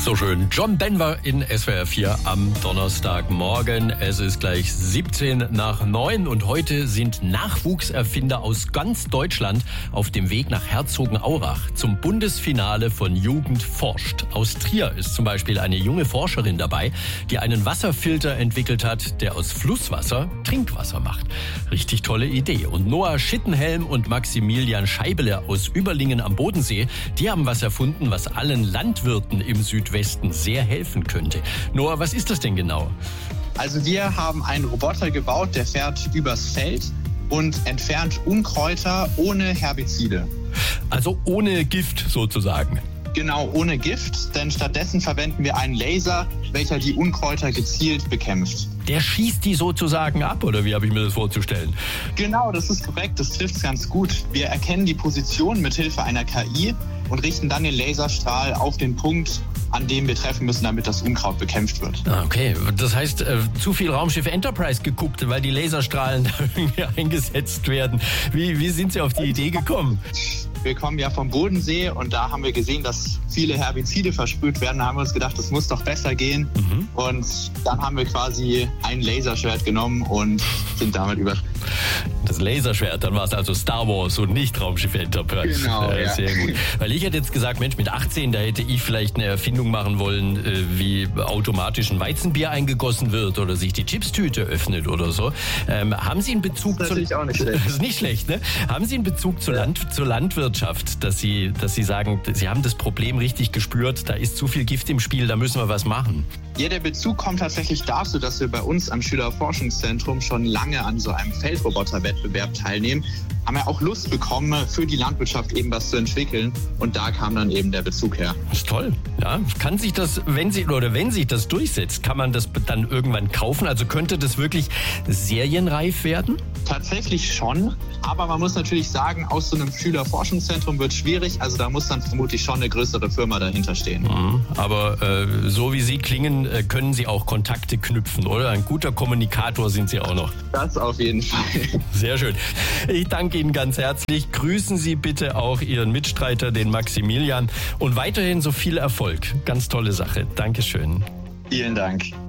So schön. John Denver in SWR 4 am Donnerstagmorgen. Es ist gleich 7:17 und heute sind Nachwuchserfinder aus ganz Deutschland auf dem Weg nach Herzogenaurach zum Bundesfinale von Jugend forscht. Aus Trier ist zum Beispiel eine junge Forscherin dabei, die einen Wasserfilter entwickelt hat, der aus Flusswasser Trinkwasser macht. Richtig tolle Idee. Und Noah Schittenhelm und Maximilian Scheibele aus Überlingen am Bodensee, die haben was erfunden, was allen Landwirten im Südwesten sehr helfen könnte. Noah, was ist das denn genau? Also wir haben einen Roboter gebaut, der fährt übers Feld und entfernt Unkräuter ohne Herbizide. Also ohne Gift sozusagen. Genau, ohne Gift, denn stattdessen verwenden wir einen Laser, welcher die Unkräuter gezielt bekämpft. Der schießt die sozusagen ab, oder wie habe ich mir das vorzustellen? Genau, das ist korrekt, das trifft es ganz gut. Wir erkennen die Position mit Hilfe einer KI und richten dann den Laserstrahl auf den Punkt, an dem wir treffen müssen, damit das Unkraut bekämpft wird. Okay, das heißt, zu viel Raumschiff Enterprise geguckt, weil die Laserstrahlen da irgendwie eingesetzt werden. Wie sind Sie auf die Idee gekommen? Wir kommen ja vom Bodensee und da haben wir gesehen, dass viele Herbizide versprüht werden. Da haben wir uns gedacht, das muss doch besser gehen. Und dann haben wir quasi ein Laserschwert genommen und sind damit über. Das Laserschwert, dann war es also Star Wars und nicht Raumschiff Enterprise. Genau, ja. Sehr gut. Weil ich hätte jetzt gesagt, Mensch, mit 18, da hätte ich vielleicht eine Erfindung machen wollen, wie automatisch ein Weizenbier eingegossen wird oder sich die Chipstüte öffnet oder so. Haben Sie einen Bezug Das ist natürlich auch nicht schlecht. Das ist nicht schlecht, ne? Haben Sie einen Bezug zur Landwirtschaft, dass Sie sagen, Sie haben das Problem richtig gespürt, da ist zu viel Gift im Spiel, da müssen wir was machen? Ja, der Bezug kommt tatsächlich dazu, dass wir bei uns am Schülerforschungszentrum schon lange an so einem Feldroboterwettbewerb teilnehmen. Haben ja auch Lust bekommen, für die Landwirtschaft eben was zu entwickeln. Und da kam dann eben der Bezug her. Das ist toll. Ja, kann sich das, wenn sich das durchsetzt, kann man das dann irgendwann kaufen? Also könnte das wirklich serienreif werden? Tatsächlich schon. Aber man muss natürlich sagen, aus so einem Schülerforschungszentrum wird es schwierig. Also da muss dann vermutlich schon eine größere Firma dahinter stehen. Aber so wie Sie klingen, können Sie auch Kontakte knüpfen, oder? Ein guter Kommunikator sind Sie auch noch. Das auf jeden Fall. Sehr schön. Ich danke Ihnen ganz herzlich. Grüßen Sie bitte auch Ihren Mitstreiter, den Maximilian. Und weiterhin so viel Erfolg. Ganz tolle Sache. Dankeschön. Vielen Dank.